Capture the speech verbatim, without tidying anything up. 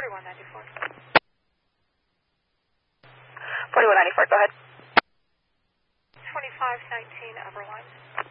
forty-one ninety-four. forty-one ninety-four, go ahead. twenty-five nineteen, upper line.